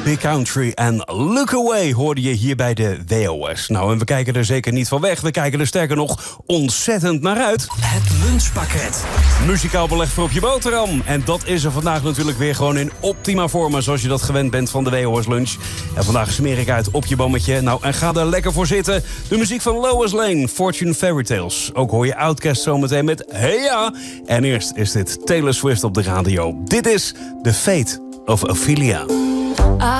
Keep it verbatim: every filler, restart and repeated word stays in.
Big Country en Look Away hoorde je hier bij de W O S. Nou, en we kijken er zeker niet van weg. We kijken er sterker nog ontzettend naar uit. Het lunchpakket. Muzikaal beleg voor op je boterham. En dat is er vandaag natuurlijk weer gewoon in optima forma, zoals je dat gewend bent van de W O S Lunch. En vandaag smeer ik uit op je bommetje. Nou, en ga er lekker voor zitten. De muziek van Lois Lane, Fortune Fairy Tales. Ook hoor je Outkast zometeen met Hey Ja. En eerst is dit Taylor Swift op de radio. Dit is The Fate of Ophelia.